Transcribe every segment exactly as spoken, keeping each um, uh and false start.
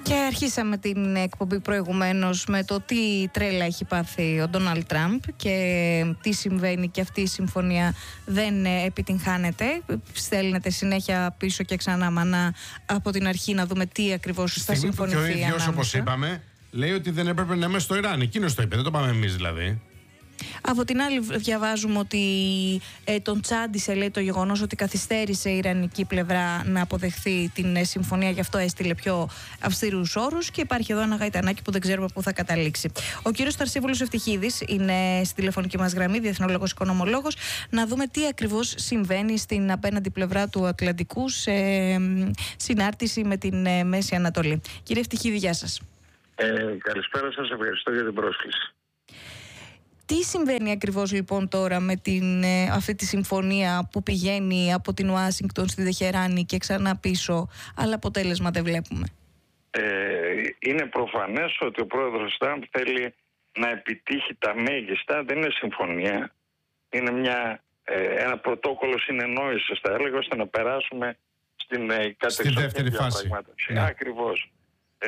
Και αρχίσαμε την εκπομπή προηγουμένως με το τι τρέλα έχει πάθει ο Ντόναλντ Τραμπ και τι συμβαίνει, και αυτή η συμφωνία δεν επιτυγχάνεται. Στέλνεται συνέχεια πίσω και ξανά μανά από την αρχή να δούμε τι ακριβώς θα συμφωνηθεί. Και ο ίδιος, όπως είπαμε, λέει ότι δεν έπρεπε να είμαι στο Ιράν. Εκείνος το είπε, δεν το πάμε εμείς δηλαδή. Από την άλλη διαβάζουμε ότι ε, τον τσάντισε, λέει, το γεγονός ότι καθυστέρησε η ιρανική πλευρά να αποδεχθεί την ε, συμφωνία, γι' αυτό έστειλε πιο αυστηρούς όρους, και υπάρχει εδώ ένα γαϊτανάκι που δεν ξέρουμε πού θα καταλήξει. Ο κύριος Σταρσίβουλος Ευτυχίδης είναι στη τηλεφωνική μας γραμμή, διεθνολόγος, οικονομολόγος, να δούμε τι ακριβώς συμβαίνει στην απέναντι πλευρά του Ατλαντικού σε ε, συνάρτηση με την ε, Μέση Ανατολή. Κύριε Ευτυχίδη, γεια σας. Ε, καλησπέρα σας, ευχαριστώ για την πρόσκληση. Τι συμβαίνει ακριβώς λοιπόν τώρα με την, ε, αυτή τη συμφωνία που πηγαίνει από την Ουάσιγκτον στη Τεχεράνη και ξανά πίσω, αλλά αποτέλεσμα δεν βλέπουμε? Ε, είναι προφανές ότι ο πρόεδρος Τραμπ θέλει να επιτύχει τα μέγιστα. Δεν είναι συμφωνία. Είναι μια, ε, ένα πρωτόκολλο συνεννόησης, θα έλεγα, ώστε να περάσουμε στην ε, στη δεύτερη φάση. Ναι. Ακριβώς. Ε,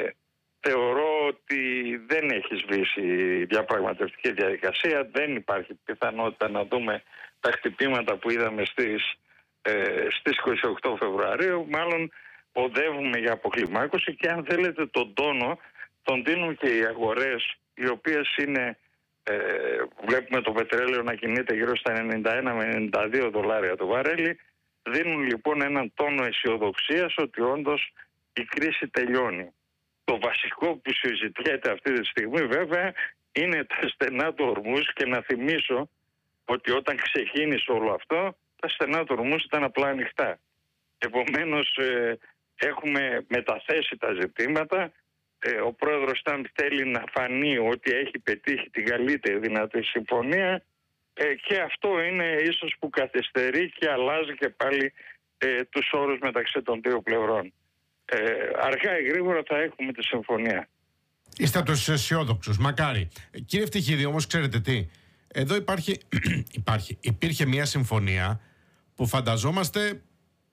Θεωρώ ότι δεν έχει σβήσει η διαπραγματευτική διαδικασία. Δεν υπάρχει πιθανότητα να δούμε τα χτυπήματα που είδαμε στις, ε, στις είκοσι οκτώ Φεβρουαρίου. Μάλλον οδεύουμε για αποκλιμάκωση, και αν θέλετε τον τόνο τον δίνουν και οι αγορές, οι οποίες είναι, ε, βλέπουμε το πετρέλαιο να κινείται γύρω στα ενενήντα ένα με ενενήντα δύο δολάρια το βαρέλι. Δίνουν λοιπόν έναν τόνο αισιοδοξίας ότι όντως η κρίση τελειώνει. Το βασικό που συζητιέται αυτή τη στιγμή βέβαια είναι τα στενά του Ορμούζ, και να θυμίσω ότι όταν ξεκίνησε όλο αυτό τα στενά του Ορμούζ ήταν απλά ανοιχτά. Επομένως ε, έχουμε μεταθέσει τα ζητήματα. Ε, ο πρόεδρος Τραμπ θέλει να φανεί ότι έχει πετύχει την καλύτερη δυνατή συμφωνία, ε, και αυτό είναι ίσως που καθυστερεί και αλλάζει και πάλι ε, τους όρους μεταξύ των δύο πλευρών. Ε, αργά ή γρήγορα θα έχουμε τη συμφωνία. Είστε από τους αισιόδοξους, μακάρι. Κύριε Ευτυχίδη, όμως ξέρετε τι, εδώ υπάρχει, υπάρχει, υπήρχε μια συμφωνία που φανταζόμαστε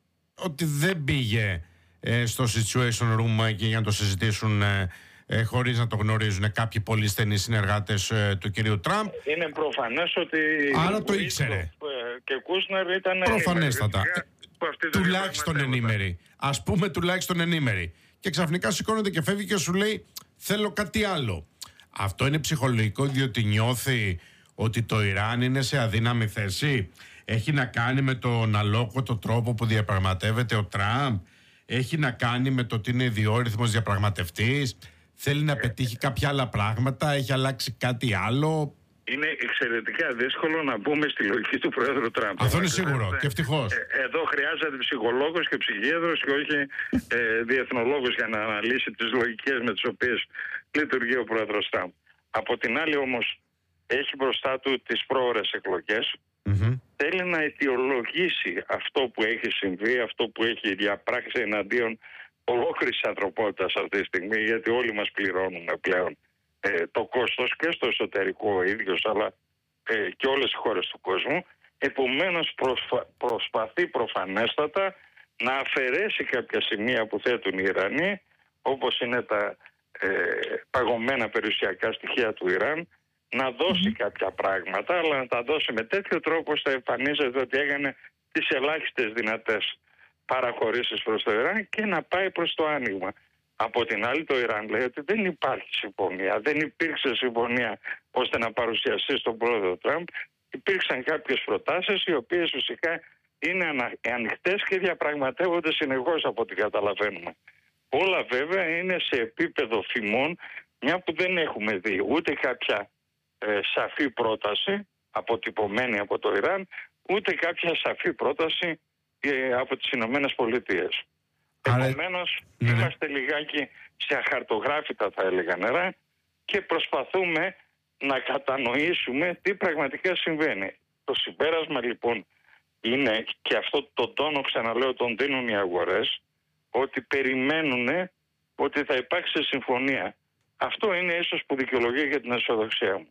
ότι δεν πήγε ε, στο situation room και για να το συζητήσουν ε, ε, χωρίς να το γνωρίζουν κάποιοι πολύ στενοί συνεργάτες ε, του κυρίου Τραμπ. Είναι προφανές ότι... Άρα το ήξερε. Και Κούσνερ ήταν... Προφανέστατα. Τουλάχιστον ενήμερη. Ας πούμε τουλάχιστον ενήμερη. Και ξαφνικά σηκώνεται και φεύγει και σου λέει θέλω κάτι άλλο. Αυτό είναι ψυχολογικό, διότι νιώθει ότι το Ιράν είναι σε αδύναμη θέση. Έχει να κάνει με τον αλόκοτο τρόπο που διαπραγματεύεται ο Τραμπ. Έχει να κάνει με το ότι είναι ιδιόρυθμος διαπραγματευτής. Θέλει να πετύχει κάποια άλλα πράγματα. Έχει αλλάξει κάτι άλλο. Είναι εξαιρετικά δύσκολο να μπούμε στη λογική του Πρόεδρου Τραμπ. Αυτό είναι σίγουρο, και ευτυχώς. Εδώ χρειάζεται ψυχολόγος και ψυχίατρος και όχι ε, διεθνολόγος για να αναλύσει τις λογικές με τις οποίες λειτουργεί ο Πρόεδρος Τραμπ. Από την άλλη όμως έχει μπροστά του τις πρόωρες εκλογές. Mm-hmm. Θέλει να αιτιολογήσει αυτό που έχει συμβεί, αυτό που έχει διαπράξει εναντίον ολόκληρης ανθρωπότητας αυτή τη στιγμή, γιατί όλοι μας πληρώνουμε πλέον Ε, το κόστος και στο εσωτερικό ο ίδιος, αλλά ε, και όλες οι χώρες του κόσμου. Επομένως προσφα... προσπαθεί προφανέστατα να αφαιρέσει κάποια σημεία που θέτουν οι Ιρανοί, όπως είναι τα ε, παγωμένα περιουσιακά στοιχεία του Ιράν, να δώσει mm-hmm. κάποια πράγματα, αλλά να τα δώσει με τέτοιο τρόπο ώστε εμφανίζεται ότι έκανε τις ελάχιστες δυνατές παραχωρήσεις προς το Ιράν και να πάει προς το άνοιγμα. Από την άλλη το Ιράν λέει ότι δεν υπάρχει συμφωνία, δεν υπήρξε συμφωνία ώστε να παρουσιαστεί στον πρόεδρο Τραμπ. Υπήρξαν κάποιες προτάσεις οι οποίες ουσιαστικά είναι ανοιχτές και διαπραγματεύονται συνεχώς από ό,τι καταλαβαίνουμε. Όλα βέβαια είναι σε επίπεδο φημών, μια που δεν έχουμε δει ούτε κάποια ε, σαφή πρόταση αποτυπωμένη από το Ιράν, ούτε κάποια σαφή πρόταση ε, από τις Ηνωμένες Πολιτείες. Επομένως, ναι. είμαστε λιγάκι σε αχαρτογράφητα, θα έλεγα, νερά, και προσπαθούμε να κατανοήσουμε τι πραγματικά συμβαίνει. Το συμπέρασμα λοιπόν είναι, και αυτό τον τόνο ξαναλέω τον δίνουν οι αγορές, ότι περιμένουν ότι θα υπάρξει συμφωνία. Αυτό είναι ίσως που δικαιολογεί για την αισιοδοξία μου.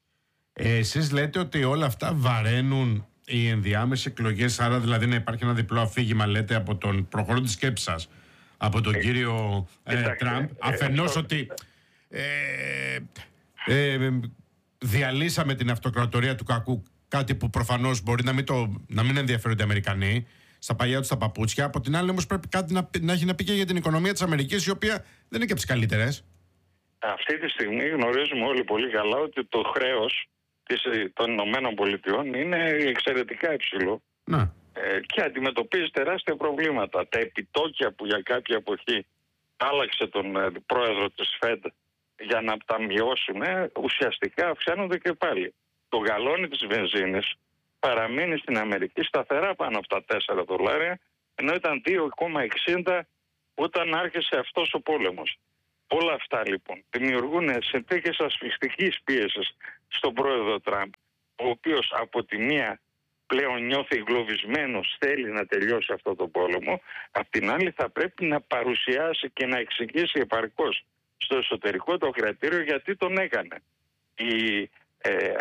Ε, εσείς λέτε ότι όλα αυτά βαραίνουν οι ενδιάμεσες εκλογές, άρα δηλαδή να υπάρχει ένα διπλό αφήγημα, λέτε, από τον προχωρώ τη σκέψη σας. από τον ε, κύριο ε, Τραμπ. Αφενός ε, ότι ε, ε, ε, διαλύσαμε την αυτοκρατορία του κακού, κάτι που προφανώς μπορεί να μην, το, να μην ενδιαφέρονται οι Αμερικανοί στα παλιά τους τα παπούτσια. Από την άλλη όμως πρέπει κάτι να, να έχει να πει και για την οικονομία της Αμερικής, η οποία δεν είναι και από τις καλύτερες. Αυτή τη στιγμή γνωρίζουμε όλοι πολύ καλά ότι το χρέος των Ηνωμένων Πολιτειών είναι εξαιρετικά υψηλό. Να. Ε, και αντιμετωπίζει τεράστια προβλήματα. Τα επιτόκια που για κάποια εποχή άλλαξε τον ε, πρόεδρο της Φεντ για να τα μειώσουν, ε, ουσιαστικά αυξάνονται και πάλι. Το γαλόνι της βενζίνης παραμένει στην Αμερική σταθερά πάνω από τα τέσσερα δολάρια, ενώ ήταν δύο κόμμα εξήντα όταν άρχισε αυτός ο πόλεμος. Όλα αυτά λοιπόν δημιουργούν συνθήκες ασφυκτικής πίεσης στον πρόεδρο Τραμπ, ο οποίος από τη μία πλέον νιώθει εγκλωβισμένος, θέλει να τελειώσει αυτό το πόλεμο, απ' την άλλη θα πρέπει να παρουσιάσει και να εξηγήσει επαρκώς στο εσωτερικό το κρατήριο γιατί τον έκανε. Η, ε,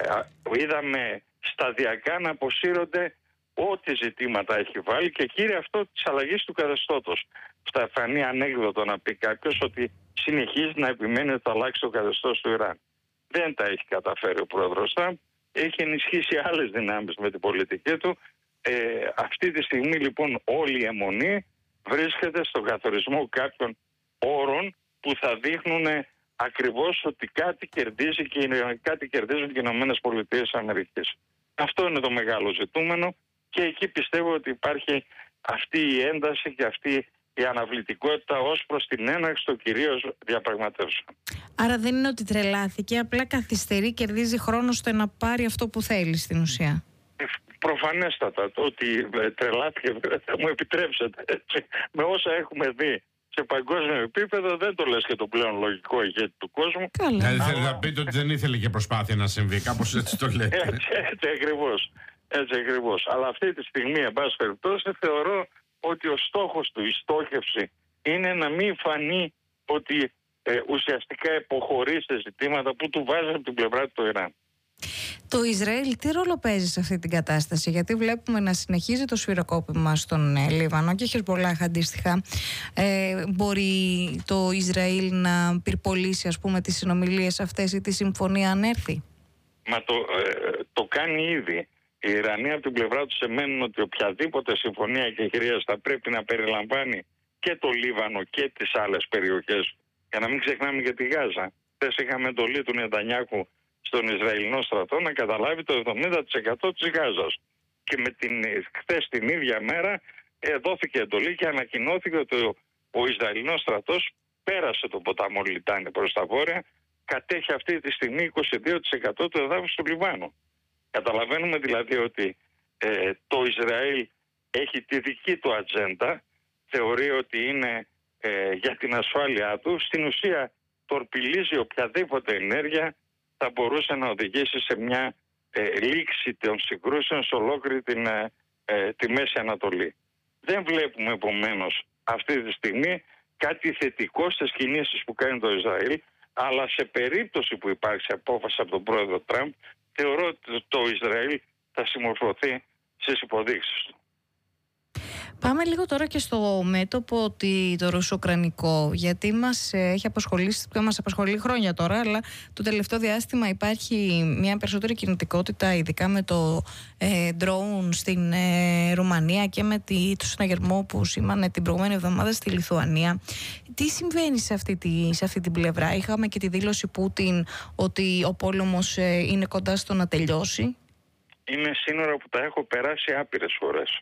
είδαμε σταδιακά να αποσύρονται ό,τι ζητήματα έχει βάλει και κύριε αυτό της αλλαγής του καθεστώτος. Θα φανεί ανέκδοτο να πει κάποιος ότι συνεχίζει να επιμένει ότι θα αλλάξει το καθεστώς του Ιράν. Δεν τα έχει καταφέρει ο πρόεδρος Τραμπ. Έχει ενισχύσει άλλες δυνάμεις με την πολιτική του. Ε, αυτή τη στιγμή λοιπόν όλη η αιμονή βρίσκεται στον καθορισμό κάποιων όρων που θα δείχνουν ακριβώς ότι κάτι κερδίζει και κάτι κερδίζουν και οι Ηνωμένες Πολιτείες Αμερικής. Αυτό είναι το μεγάλο ζητούμενο και εκεί πιστεύω ότι υπάρχει αυτή η ένταση και αυτή η αναβλητικότητα ως προς την έναρξη των κυρίως διαπραγματεύσεων. Άρα δεν είναι ότι τρελάθηκε, απλά καθυστερεί, κερδίζει χρόνο ώστε να πάρει αυτό που θέλει στην ουσία. Ε, προφανέστατα το ότι τρελάθηκε, θα μου επιτρέψετε, έτσι, με όσα έχουμε δει σε παγκόσμιο επίπεδο δεν το λες και το πλέον λογικό ηγέτη του κόσμου. Καλά. Δηλαδή θέλει να πείτε ότι δεν ήθελε και προσπάθεια να συμβεί, κάπως έτσι το λέτε. Έτσι, έτσι ακριβώς. Έτσι ακριβώς. Αλλά αυτή τη στιγμή, εν πάση περιπτώσει, θεωρώ ότι ο στόχος του, η στόχευση, είναι να μην φανεί ότι ε, ουσιαστικά υποχωρεί σε ζητήματα που του βάζει από την πλευρά του το Ιράν. Το Ισραήλ τι ρόλο παίζει σε αυτή την κατάσταση, γιατί βλέπουμε να συνεχίζει το σφυροκόπημα στον ε, Λίβανο και Χεσμπολάχ αντίστοιχα. Ε, μπορεί το Ισραήλ να πυρπολίσει ας πούμε τις συνομιλίες αυτές ή τη συμφωνία αν έρθει? Μα το, ε, το κάνει ήδη. Οι Ιρανοί από την πλευρά τους εμένουν ότι οποιαδήποτε συμφωνία και κυρίας θα πρέπει να περιλαμβάνει και το Λίβανο και τις άλλες περιοχές. Για να μην ξεχνάμε και τη Γάζα. Χθες είχαμε εντολή του Νετανιάχου στον Ισραηλινό στρατό να καταλάβει το εβδομήντα τοις εκατό της Γάζας. Και με την, χθες την ίδια μέρα ε, δόθηκε εντολή και ανακοινώθηκε ότι ο, ο Ισραηλινός στρατός πέρασε τον ποταμό Λιτάνη προς τα βόρεια, κατέχει αυτή τη στιγμή είκοσι δύο τοις εκατό του εδάφους του Λιβάνου. Καταλαβαίνουμε δηλαδή ότι ε, το Ισραήλ έχει τη δική του ατζέντα, θεωρεί ότι είναι ε, για την ασφάλειά του, στην ουσία τορπιλίζει οποιαδήποτε ενέργεια θα μπορούσε να οδηγήσει σε μια ε, λήξη των συγκρούσεων σε ολόκληρη την, ε, ε, τη Μέση Ανατολή. Δεν βλέπουμε επομένως αυτή τη στιγμή κάτι θετικό στις κινήσεις που κάνει το Ισραήλ, αλλά σε περίπτωση που υπάρξει απόφαση από τον πρόεδρο Τραμπ, θεωρώ ότι το Ισραήλ θα συμμορφωθεί στις υποδείξεις του. Πάμε λίγο τώρα και στο μέτωπο το ρωσοκρανικό, γιατί μας έχει απασχολήσει, μας απασχολεί χρόνια τώρα, αλλά το τελευταίο διάστημα υπάρχει μια περισσότερη κινητικότητα, ειδικά με το ε, drone στην ε, Ρουμανία και με τη, το συναγερμό που σήμανε την προηγούμενη εβδομάδα στη Λιθουανία. Τι συμβαίνει σε αυτή, τη, σε αυτή την πλευρά? Είχαμε και τη δήλωση Πούτιν ότι ο πόλεμος ε, είναι κοντά στο να τελειώσει. Είναι σύνορα που τα έχω περάσει άπειρες φορές.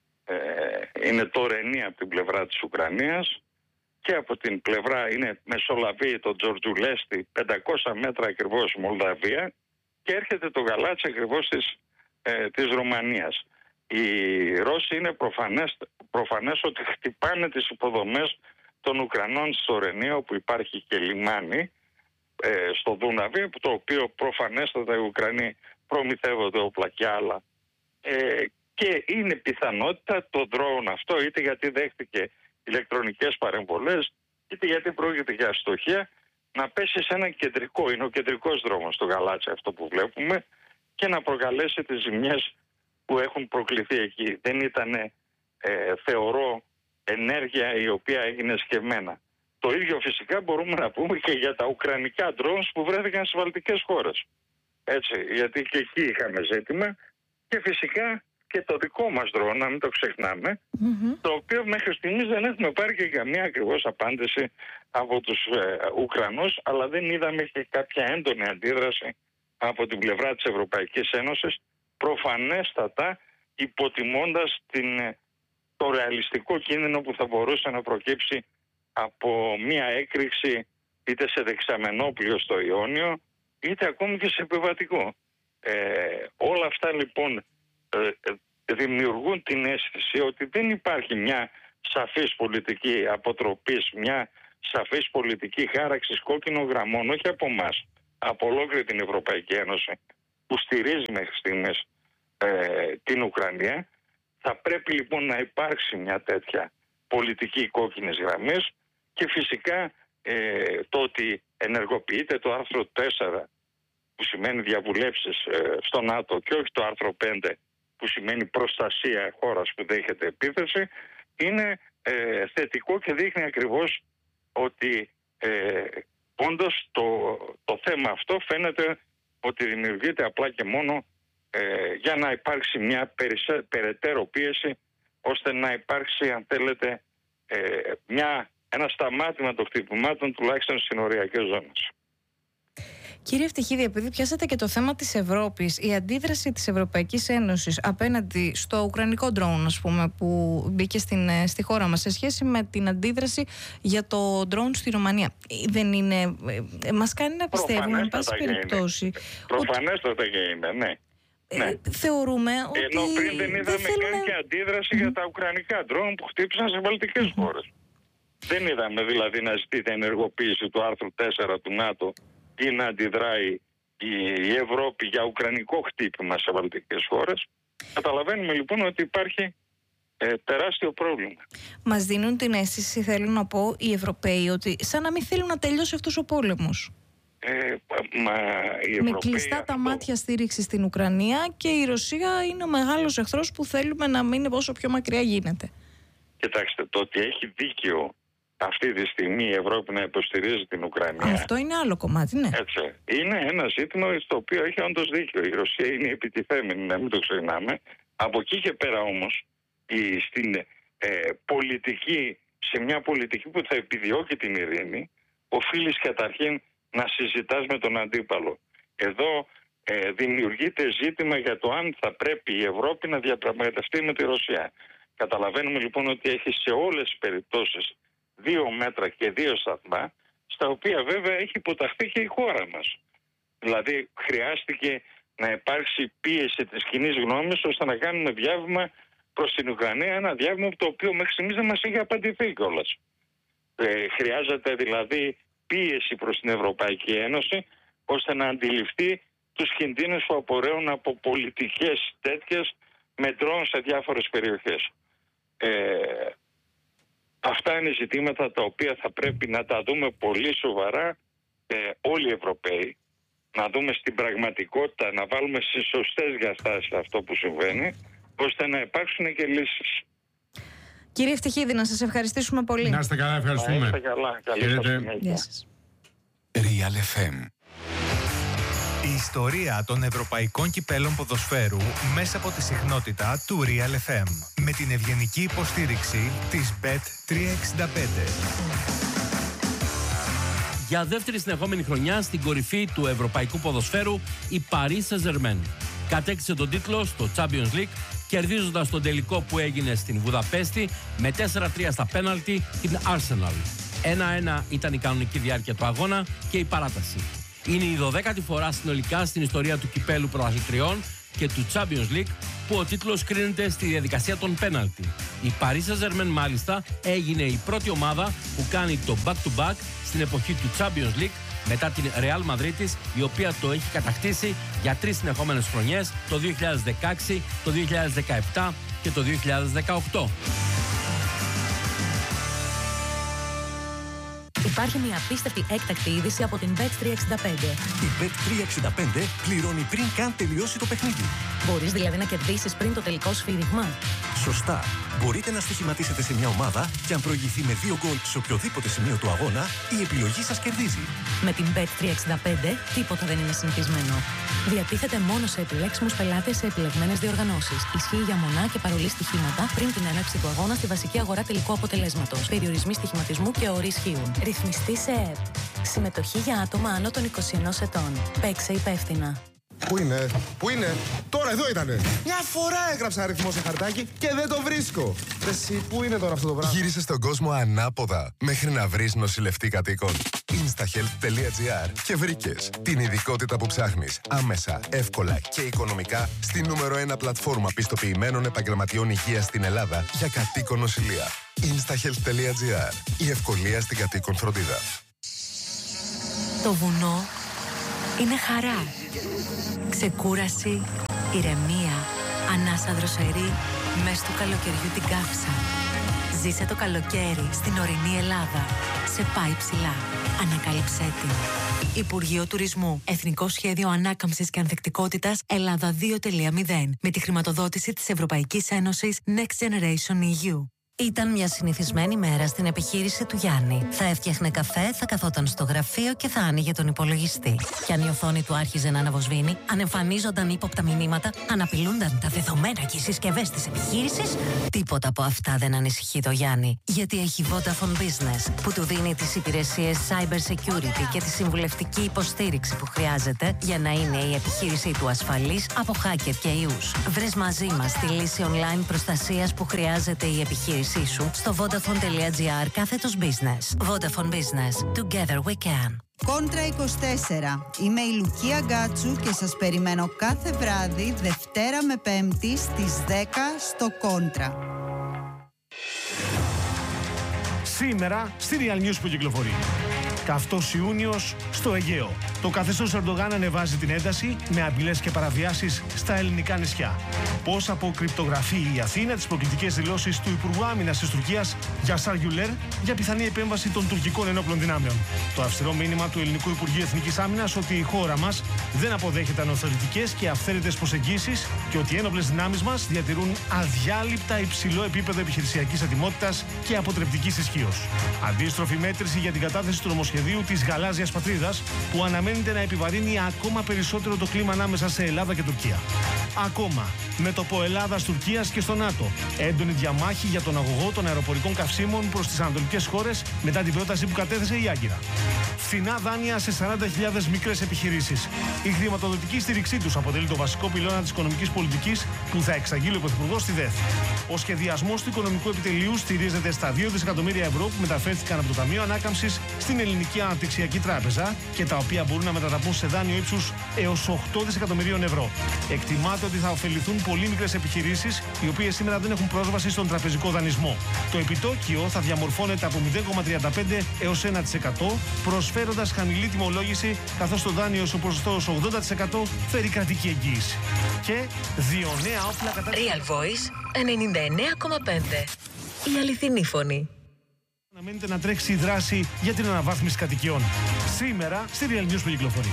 Ε, είναι τωρινή από την πλευρά της Ουκρανίας και από την πλευρά είναι μεσολαβεί το Τζορτζουλέστι πεντακόσια μέτρα ακριβώς Μολδαβία και έρχεται το Γαλάτσι ακριβώς της, ε, της Ρουμανίας. Οι Ρώσοι είναι προφανές, προφανές ότι χτυπάνε τις υποδομές των Ουκρανών στο Ρενίο όπου υπάρχει και λιμάνι ε, στο Δούναβι, το οποίο προφανέστατα οι Ουκρανοί προμηθεύονται όπλα και άλλα. Ε, Και είναι πιθανότητα το drone αυτό, είτε γιατί δέχτηκε ηλεκτρονικές παρεμβολές, είτε γιατί πρόκειται για αστοχία, να πέσει σε ένα κεντρικό, είναι ο κεντρικός δρόμος στο Γαλάτσι αυτό που βλέπουμε, και να προκαλέσει τις ζημιές που έχουν προκληθεί εκεί. Δεν ήταν, ε, θεωρώ, ενέργεια η οποία έγινε σκεμμένα. Το ίδιο φυσικά μπορούμε να πούμε και για τα ουκρανικά drones που βρέθηκαν στις βαλτικές χώρες. Έτσι, γιατί και εκεί είχαμε ζήτημα και φυσικά και το δικό μας drone, να μην το ξεχνάμε, mm-hmm. το οποίο μέχρι στιγμής δεν έχουμε πάρει και καμία ακριβώς απάντηση από τους ε, Ουκρανούς, αλλά δεν είδαμε και κάποια έντονη αντίδραση από την πλευρά της Ευρωπαϊκής Ένωσης, προφανέστατα υποτιμώντας την, το ρεαλιστικό κίνδυνο που θα μπορούσε να προκύψει από μια έκρηξη είτε σε δεξαμενόπλιο στο Ιόνιο, είτε ακόμη και σε επιβατικό. Ε, όλα αυτά λοιπόν ε, ε, δημιουργούν την αίσθηση ότι δεν υπάρχει μια σαφής πολιτική αποτροπής, μια σαφής πολιτική χάραξης κόκκινων γραμμών, όχι από εμάς, από ολόκληρη την Ευρωπαϊκή Ένωση που στηρίζει μέχρι στιγμής ε, την Ουκρανία. Θα πρέπει λοιπόν να υπάρξει μια τέτοια πολιτική κόκκινης γραμμής και φυσικά ε, το ότι ενεργοποιείται το άρθρο τέσσερα που σημαίνει διαβουλεύσεις ε, στο ΝΑΤΟ και όχι το άρθρο πέντε που σημαίνει προστασία χώρας που δέχεται επίθεση είναι ε, θετικό και δείχνει ακριβώς ότι ε, όντως το, το θέμα αυτό φαίνεται ότι δημιουργείται απλά και μόνο ε, για να υπάρξει μια περισσε, περαιτέρω πίεση ώστε να υπάρξει αν θέλετε ε, μια, ένα σταμάτημα των χτυπημάτων τουλάχιστον στις συνοριακές ζώνες. Κύριε Ευτυχίδη, επειδή πιάσατε και το θέμα της Ευρώπης, η αντίδραση της Ευρωπαϊκής Ένωσης απέναντι στο ουκρανικό ντρόουν, ας πούμε, που μπήκε στην, στη χώρα μας, σε σχέση με την αντίδραση για το ντρόουν στη Ρουμανία, δεν είναι, μας κάνει να πιστεύουμε, εν πάση περιπτώσει. Προφανέστατα και είναι, ναι. Ναι. Ε, θεωρούμε ότι. Ενώ πριν δεν είδαμε θέλουμε... καν και αντίδραση mm. για τα ουκρανικά ντρόουν που χτύπησαν σε βαλτικές mm. χώρες. Δεν είδαμε δηλαδή να ζητείται ενεργοποίηση του άρθρου τέσσερα του ΝΑΤΟ ή να αντιδράει η Ευρώπη για ουκρανικό χτύπημα σε βαλτικές χώρες. Καταλαβαίνουμε λοιπόν ότι υπάρχει ε, τεράστιο πρόβλημα. Μας δίνουν την αίσθηση, θέλω να πω, οι Ευρωπαίοι ότι σαν να μην θέλουν να τελειώσει αυτός ο πόλεμος. Ε, μα, οι με κλειστά αυτό... τα μάτια στήριξη στην Ουκρανία και η Ρωσία είναι ο μεγάλος εχθρός που θέλουμε να μείνει όσο πιο μακριά γίνεται. Κοιτάξτε, το ότι έχει δίκιο αυτή τη στιγμή η Ευρώπη να υποστηρίζει την Ουκρανία. Αυτό είναι άλλο κομμάτι, ναι. Έτσι. Είναι ένα ζήτημα στο οποίο έχει όντως δίκιο. Η Ρωσία είναι επιτιθέμενη, να μην το ξεχνάμε. Από εκεί και πέρα όμως, η, στην ε, πολιτική, σε μια πολιτική που θα επιδιώκει την ειρήνη, οφείλεις καταρχήν να συζητάς με τον αντίπαλο. Εδώ ε, δημιουργείται ζήτημα για το αν θα πρέπει η Ευρώπη να διαπραγματευτεί με τη Ρωσία. Καταλαβαίνουμε λοιπόν ότι έχει σε όλες τις περιπτώσεις δύο μέτρα και δύο σταθμά, στα οποία βέβαια έχει υποταχθεί και η χώρα μας. Δηλαδή χρειάστηκε να υπάρξει πίεση της κοινής γνώμης ώστε να κάνουμε διάβημα προς την Ουκρανία, ένα διάβημα το οποίο μέχρι στιγμής δεν μας είχε απαντηθεί κιόλας. Ε, χρειάζεται δηλαδή πίεση προς την Ευρωπαϊκή Ένωση ώστε να αντιληφθεί τους κινδύνους που απορρέουν από πολιτικές τέτοιες με ντρόουν σε διάφορες περιοχές. Ε, αυτά είναι ζητήματα τα οποία θα πρέπει να τα δούμε πολύ σοβαρά ε, όλοι οι Ευρωπαίοι, να δούμε στην πραγματικότητα, να βάλουμε στις σωστές διαστάσεις αυτό που συμβαίνει, ώστε να υπάρξουν και λύσεις. Κύριε Ευτυχίδη, να σας ευχαριστήσουμε πολύ. Να είστε καλά, ευχαριστούμε. Να είστε καλά. Καλή σας συνέχεια. Real εφ εμ. Η ιστορία των ευρωπαϊκών κυπέλων ποδοσφαίρου μέσα από τη συχνότητα του Real εφ εμ. Με την ευγενική υποστήριξη της μπετ τριακόσια εξήντα πέντε. Για δεύτερη συνεχόμενη χρονιά στην κορυφή του ευρωπαϊκού ποδοσφαίρου, η Paris Saint-Germain κατέκτησε τον τίτλο στο Champions League, κερδίζοντας τον τελικό που έγινε στην Βουδαπέστη με τέσσερα τρία στα πέναλτι την Arsenal. ένα ένα ήταν η κανονική διάρκεια του αγώνα και η παράταση. Είναι η δωδέκατη φορά συνολικά στην ιστορία του κυπέλου πρωταθλητριών και του Champions League που ο τίτλος κρίνεται στη διαδικασία των πέναλτι. Η Paris Saint-Germain μάλιστα έγινε η πρώτη ομάδα που κάνει το back-to-back στην εποχή του Champions League μετά την Real Madrid, η οποία το έχει κατακτήσει για τρεις συνεχόμενες χρονιές, το δύο χιλιάδες δεκαέξι, το δύο χιλιάδες δεκαεπτά και το δύο χιλιάδες δεκαοκτώ. Υπάρχει μια απίστευτη έκτακτη είδηση από την μπετ τριακόσια εξήντα πέντε. Η μπετ τριακόσια εξήντα πέντε πληρώνει πριν καν τελειώσει το παιχνίδι. Μπορείς δηλαδή να κερδίσεις πριν το τελικό σφύριγμα. Σωστά. Μπορείτε να στοιχηματίσετε σε μια ομάδα και αν προηγηθεί με δύο γκολ σε οποιοδήποτε σημείο του αγώνα, η επιλογή σας κερδίζει. Με την μπετ τριακόσια εξήντα πέντε τίποτα δεν είναι συνηθισμένο. Διατίθεται μόνο σε επιλέξιμους πελάτες σε επιλεγμένες διοργανώσεις. Ισχύει για μονά και παρολί στοιχήματα πριν την έναρξη του αγώνα στη βασική αγορά τελικού αποτελέσματος. Περιορισμοί στοιχηματισμού και όροι ισχύουν. Ρυθμιστή σε ΕΕΠ. Συμμετοχή για άτομα άνω των είκοσι ενός ετών. Παίξε υπεύθυνα. Πού είναι, πού είναι, τώρα εδώ ήτανε. Μια φορά έγραψα αριθμό σε χαρτάκι και δεν το βρίσκω. Εσύ, πού είναι τώρα αυτό το πράγμα. Γύρισε στον κόσμο ανάποδα μέχρι να βρεις νοσηλευτή κατοίκων. instahealth τελεία gr και βρήκες την ειδικότητα που ψάχνεις άμεσα, εύκολα και οικονομικά στη νούμερο ένα πλατφόρμα πιστοποιημένων επαγγελματιών υγείας στην Ελλάδα για κατοίκον νοσηλεία. instahealth τελεία gr. Η ευκολία στην κατοίκον φροντίδα. Το βουνό είναι χαρά, ξεκούραση, ηρεμία, ανάσα δροσερή, μες του καλοκαιριού την καύσα. Ζήσε το καλοκαίρι στην ορεινή Ελλάδα. Σε πάει ψηλά. Ανακάλυψέ την. Υπουργείο Τουρισμού. Εθνικό Σχέδιο Ανάκαμψης και Ανθεκτικότητας Ελλάδα δύο τελεία μηδέν. Με τη χρηματοδότηση της Ευρωπαϊκής Ένωσης Next Generation ι γιου. Ήταν μια συνηθισμένη μέρα στην επιχείρηση του Γιάννη. Θα έφτιαχνε καφέ, θα καθόταν στο γραφείο και θα άνοιγε τον υπολογιστή. Κι αν η οθόνη του άρχιζε να αναβοσβήνει, αν εμφανίζονταν ύποπτα μηνύματα, αν απειλούνταν τα δεδομένα και οι συσκευές της επιχείρησης, τίποτα από αυτά δεν ανησυχεί το Γιάννη. Γιατί έχει Vodafone Business, που του δίνει τις υπηρεσίες Cyber Security και τη συμβουλευτική υποστήριξη που χρειάζεται για να είναι η επιχείρησή του ασφαλής από hacker και ιούς. Βρες μαζί μας τη λύση online προστασίας που χρειάζεται η επιχείρηση σου στο vodafone τελεία gr κάθετος business. Vodafone Business. Together we can. Κόντρα είκοσι τέσσερα. Είμαι η Λουκία Γκάτσου και σας περιμένω κάθε βράδυ Δευτέρα με Πέμπτη στις δέκα στο Κόντρα. Σήμερα στη Real News που κυκλοφορεί. Καυτός Ιούνιος στο Αιγαίο. Το καθεστώς Ερντογάν ανεβάζει την ένταση με απειλές και παραβιάσεις στα ελληνικά νησιά. Πώς αποκρυπτογραφεί η Αθήνα τις προκλητικές δηλώσεις του Υπουργού Άμυνας της Τουρκίας Γιασάρ Γιουλέρ για πιθανή επέμβαση των τουρκικών ενόπλων δυνάμεων. Το αυστηρό μήνυμα του Ελληνικού Υπουργείου Εθνικής Άμυνας ότι η χώρα μας δεν αποδέχεται ανοθωρητικές και αυθαίρετες προσεγγίσεις και ότι οι ένοπλες δυνάμεις μας διατηρούν αδιάλειπτα υψηλό επίπεδο επιχειρησιακής ετοιμότητας και αποτρεπτικής ισχύως. Αντίστροφη μέτρηση για την κατάθεση του νομοσχεδίου της γαλάζιας πατρίδας που αναμένεται να επιβαρύνει ακόμα περισσότερο το κλίμα ανάμεσα σε Ελλάδα και Τουρκία. Ακόμα, μέτωπο Ελλάδας-Τουρκίας και στο ΝΑΤΟ. Έντονη διαμάχη για τον αγωγό των αεροπορικών καυσίμων προς τις ανατολικές χώρες μετά την πρόταση που κατέθεσε η Άγκυρα. Φθηνά δάνεια σε σαράντα χιλιάδες μικρές επιχειρήσεις. Η χρηματοδοτική στήριξή τους αποτελεί το βασικό πυλώνα της οικονομικής πολιτικής που θα εξαγγείλει ο Πρωθυπουργός στη ΔΕΘ. Ο σχεδιασμός του οικονομικού επιτελείου στηρίζεται στα δύο δισεκατομμύρια ευρώ που μεταφέρθηκαν από το Ταμείο Ανάκαμψης στην Ελληνική Αναπτυξιακή Τράπεζα και τα οποία μπορούν να μετατραπούν σε δάνειο ύψους έως οκτώ δισεκατομμυρίων ευρώ. Εκτιμάται ότι θα ωφεληθούν πολύ μικρές επιχειρήσεις, οι οποίες σήμερα δεν έχουν πρόσβαση στον τραπεζικό δανεισμό. Το επιτόκιο θα διαμορφώνεται από μηδέν κόμμα τριάντα πέντε έως ένα τοις εκατό, προσφέροντας χαμηλή τιμολόγηση, καθώς το δάνειο στο ποσοστό ως ογδόντα τοις εκατό φέρει κρατική εγγύηση. Και δύο νέα όπλα κατά... Real Voice ενενήντα εννέα κόμμα πέντε. Η αληθινή φωνή. Αναμένεται να τρέξει η δράση για την αναβάθμιση κατοικιών. Σήμερα στη Real News που κυκλοφορεί.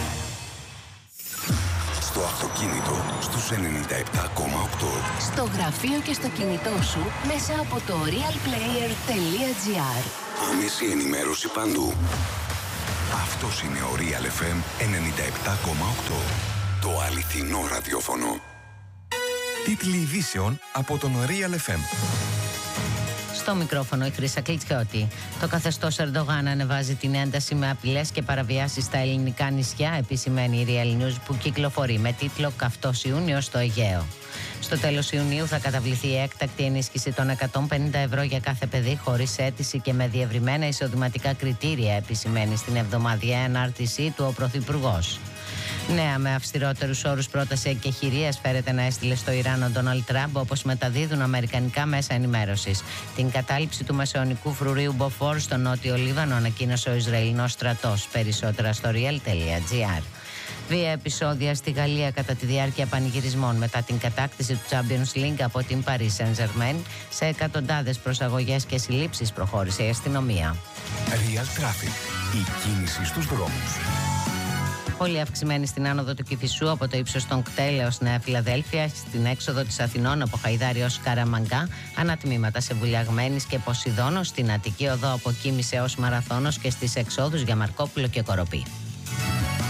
Στο αυτοκίνητο στους ενενήντα επτά κόμμα οκτώ. Στο γραφείο και στο κινητό σου μέσα από το realplayer τελεία gr. Άμεση ενημέρωση παντού. Αυτός είναι ο Real εφ εμ ενενήντα επτά κόμμα οκτώ. Το αληθινό ραδιόφωνο. Τίτλοι ειδήσεων από τον Real εφ εμ. Στο μικρόφωνο η Χρύσα Κλιτσιώτη. Το καθεστώς Ερντογάν ανεβάζει την ένταση με απειλές και παραβιάσεις στα ελληνικά νησιά, επισημαίνει η Real News που κυκλοφορεί με τίτλο «Καυτός Ιούνιος στο Αιγαίο». Στο τέλος Ιουνίου θα καταβληθεί η έκτακτη ενίσχυση των εκατόν πενήντα ευρώ για κάθε παιδί χωρίς αίτηση και με διευρυμένα εισοδηματικά κριτήρια, επισημαίνει στην εβδομαδιαία ανάρτησή του ο Πρωθυπουργός. Νέα με αυστηρότερους όρους πρόταση εκεχηρίας φέρεται να έστειλε στο Ιράν ο Ντόναλντ Τραμπ, όπως μεταδίδουν αμερικανικά μέσα ενημέρωσης. Την κατάληψη του μεσαιωνικού φρουρίου Μποφόρ στο νότιο Λίβανο ανακοίνωσε ο Ισραηλινός στρατός. Περισσότερα στο real τελεία gr. Βία επεισόδια στη Γαλλία κατά τη διάρκεια πανηγυρισμών μετά την κατάκτηση του Champions League από την Paris Saint-Germain. Σε εκατοντάδες προσαγωγές και συλλήψεις προχώρησε η αστυνομία. Real Traffic. Η κίνηση στους δρόμους. Πολύ αυξημένη στην άνοδο του Κηφισού από το ύψος των ΚΤΕΛ έως Νέα Φιλαδέλφια, στην έξοδο της Αθηνών από Χαϊδάρη ως Καραμαγκά, ανατμήματα σε Βουλιαγμένης και Ποσειδώνο, στην Αττική Οδό από Κίμης έως Μαραθώνος και στις εξόδους για Μαρκόπουλο και Κοροπή.